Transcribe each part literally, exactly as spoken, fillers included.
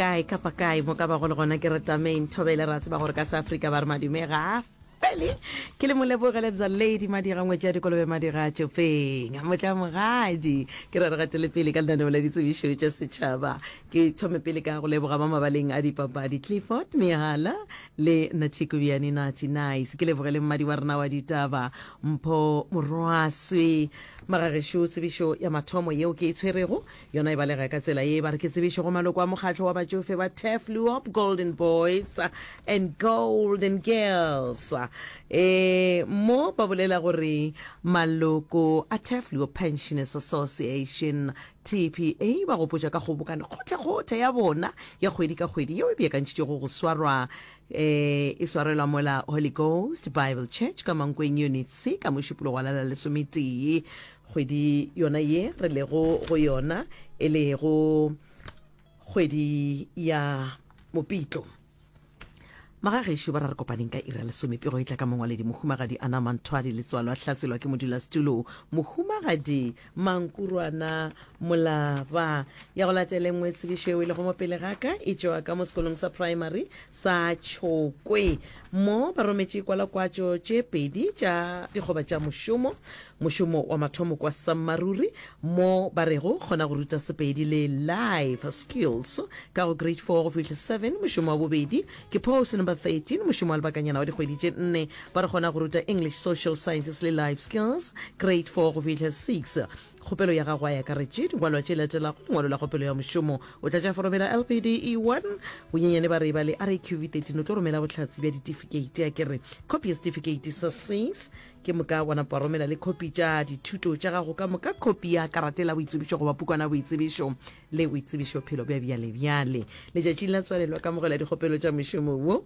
kae ka pa kae mo ka ba go le gona ke rata main thobele ra tseba gore ka sa Africa ba re madume ga fele ke le molebogele bza lady madira ngwetša dikolobe madira tšofeng motla mogadi ke re re gatele pele ka lenaneo la ditsebišo tša setšhaba ke thome pele ka go leboga ba mabaleng a dipapadi Clifford Mehala le Natiko Biani Nati Nice ke lebogele mmadi wa rena wa ditaba Mpho Morwaswe magagesho tsebišo ya mathomo yeo ke e tshwerego yona e balega ka tsela ye ba re ke tsebišo go maloko a mokgatlho wa batšofe ba Tefluop Golden Boys and Golden Girls eh mo ba bolela gore maloko a Tefluop Pensioners Association T P A ba go potša ka kgobokane khothe khothe ya bona ya kgwedi ka kgwedi yeo e beakantšitše go go swarwa eh e swarelwa mola Holy Ghost Bible Church ka Mankweng Unit C ka mošupulo wa lala lesometee kgwedi yona ye re lego go yona e lego kgwedi ya Mopitlo magagesho ba ra re kopaneng ka ira lesomepego e tla ka mongwaledi mohumagadi ana manthwadi letswalo a hlatselwa ke modulasetulo mohumagadi mankurwana molaba ya go latele nngwe tsebišo e le go mo pele ga ka e tšwa ka mo sekolong sa primary sa Tšhokwe mo ba rometše kwalakwatšo tše pedi tša dikgoba tša mošomo mošomo wa mathomo kwa Sammaruri mo ba rego kgona go ruta sepedi le life skills ka go grade four go fihla seven mošomo wa bobedi ke post number thirteen mošomo wa lebakanyana wa dikgwedi tše nne ba re kgona go ruta English social sciences le life skills grade four go fihla six kgopelo ya gago ya karetše dingwalwa tše latelago lengwalo la kgopelo ya mošomo o tla tša foromela L P D E one bonyenyane ba re ba le R A Q V thirteen o tlo romela bohlatsi bja ditefikeiti ya kere copy ya certificate sa sis ke moka wana pa romela le copy tša dithuto tša gago ka moka copy ya karate la boitsebišo go ba pukwana boitsebišo le boitsebišo phelo bja bjale bjale letšatši la tswalelwa ka mogela dikgopelo tša mošomo wo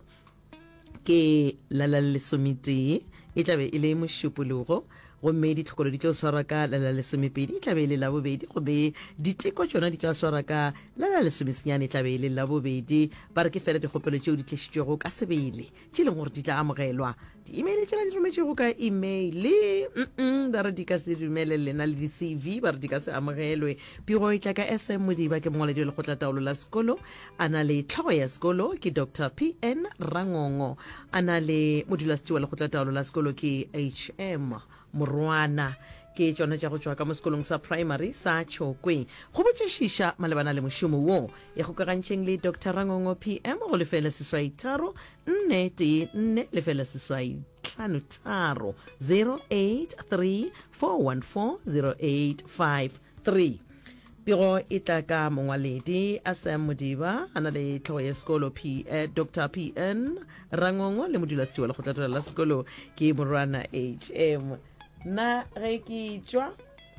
ke lala lesometee e tlabe e le mošupologo gomme ditlhokolo di tlo swara ka lala lesomepedi e tlabe e le la bobedi gobe diteko tšona di tla swara ka lala lesomesenyane e tlabe e le la bobedi ba re ke fela dikgopelo tšeo di tlišitšwego ka sebele tše leng gore di tla amogelwa di-email tšela di rometšego ka email mm ba re di ka se dumele lena le di-C V ba re di ka se amogelwe pego e tla ka S M Modiba ke mongwaledi wa lekgotla taolo la sekolo a na le tlhogo ya sekolo ke Doctor P N Rangongo a na le modulasetši wa lekgotla taolo la sekolo ke H M Morwana ke tšona tša go tšwa ka mo sekolong sa primary sa Tšhokwe go botšišiša malebana le mošomo wo e kgokagantšheng le Doctor Rangongo P M go lefela seswai tharo nne tee nne lefela seswai hlano tharo zero eight three four one four zero eight five three pego e tla ka mongwaledi a Sam Modiba a na le tlhogo ya sekolo P eh, Doctor P N Rangongo le modulasetši wa lekgotla la sekolo ke Morwana H M na ge ke tšwa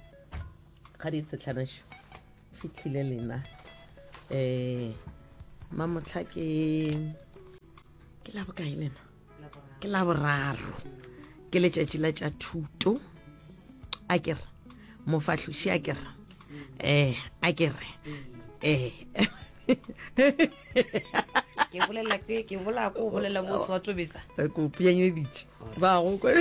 ga di tshetlanašo fitlhile lena eh mamotlha ke ke la bokae lena ke la boraro ke letšatši la tša thuto a kere mofahloši a kere eh a kere eh ke bolela ke ke bola ko bolela mo swa tobetsa ko pianyeditše ba go ko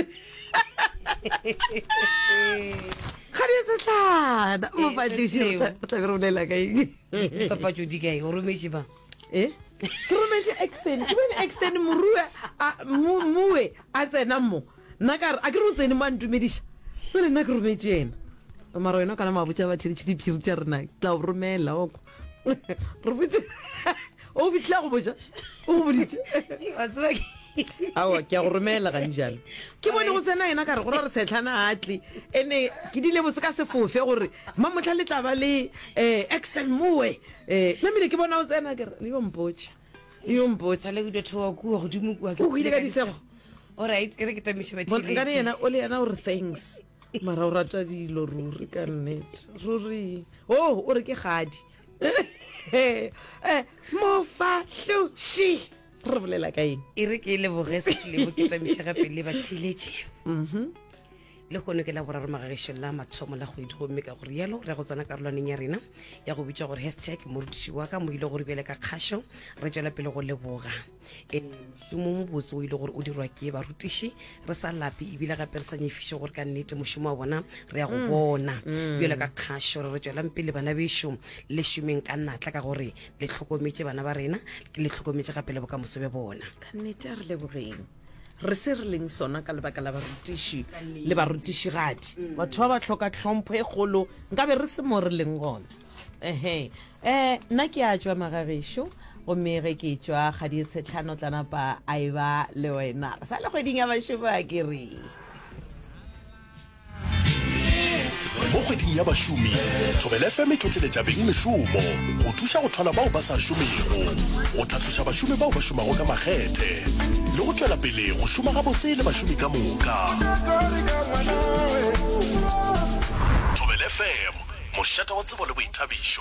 khadi tsatlana mo fahloši o tla re bolela ka eng papa jodi ka e o rometše ba eh ke rometše extend ke bone extend morue a muwe a tsena mo nna ka re a ke re o tsene mo a ntumediša pele nna ke rometše ena mara wena kana mabotša ba tšheditše diphiri tša rena tla o romela oko re botše o fitlhila go botša o go boditše awa ke a go romela ganjalo ke bone go tsena ena ka re gore re tshetlhana atle ene ke dile botse ka sefofe gore mamotlha le tla ba le extend mowe nna mele ke bona o tsena kere le yo mpotša yo mpotša le go thewa kua godimo kua o ile ka disego alright e re ke tamiše bathile nkane yena o le yena gore thanks mara o rata dilo ruri ka nnete ruri oh o re ke gadi eh mofahloši re bolela ka eng e re ke le bogese le bo ke tamiše gape le bathiletše mhm le kgone ke la boraro magagesho la mathomo la kgwedi gomme ka gore yalo re go tsena karolwaneng ya rena ya go bitsa gore hashtag morutiši wa ka mo ile gore bjele ka kgašo re tšwela pele go leboga um mošomo mo botse o ile gore o dirwa ke barutiši re sa lape ebile gape re sa nyefiše gore ka nnete mošomo wa bona re ya go bona bjele ka kgašo re re tšwelang pele bana bešo le šomeng ka natla ka gore le tlhokometše bana ba rena le tlhokometše gape le bokamoso be bona ka nnete a re lebogeng re se re leng sona ka lebaka la barutiši le barutišigadi batho ba ba tlhoka tlhompho e kgolo nkabe re se mo re leng gona ehe um nna ke a tswa magagešo gomme ge ke tswa ga di tshetlhano tlanapa a e ba le wena re sa le kgweding ya bašomo a ke re mo kgweding ya bašomi thobela F M e tlotleletša beng mešomo go thuša go thola bao ba sa šomego go tlhatloša bašomi bao ba šomago ka makgethe le go tšwela pele go šoma gabotse le bašomi ka moka. Thobela F M mošata wa tsebo le boithabišo.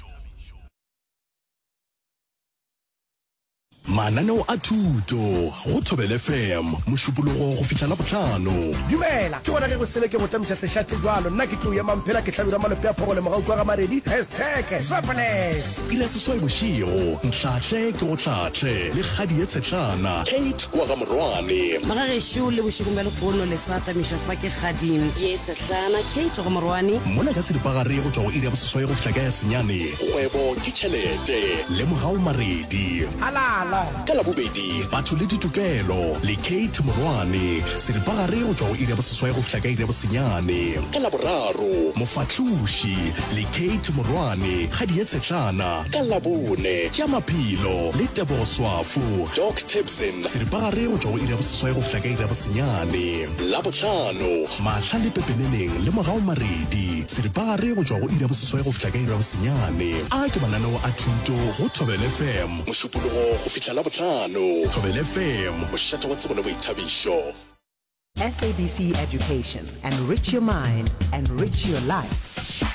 Mananeo a thuto go Thobela F M mošupologo go fihla la botlhano. Dumela ke gona ge go sele ke go tlamtša sešate jwalo nna ke tlo ya mamphela ke tlhabira malope a phogole mogau kwa ga maredi hashtag swapoles ile seswai bošego ntlhatlhe ke go tlhatlhe le kgadi ye tshetlana Kate kwa ga morwane magagesho le bošegong bja lekgono le sa tamišwa fa ke kgading ye tsetlana kate go morwane mona ka sedipagare go tšwa go iri ya boseswai go fihla ka ya senyane kgwebo ke tšhelete le mogau maredi alala ka la bobedi batho le ditokelo le Kate morwane sedipagare go tšwa go iri ya boseswai go fihla ka iri ya bosenyane ka la boraro mofatloši le Kate morwane kgadi ye tshetlana ka la bone tša maphelo le tebogo swafo Doc Tibson sedipagare go tšwa go iri ya boseswai go fihla ka iri ya bosenyane la botlhano mahla le pepeneneng le mogao maredi sedipagare go tšwa go iri ya boseswai go fihla ka iri ya bosenyane a ke mananeo a thuto go Thobela F M mošupologo go fihla la botlhano. Thobela F M mošata wa tsebo le boithabišo. S A B C Education. Enrich your mind, enrich your life.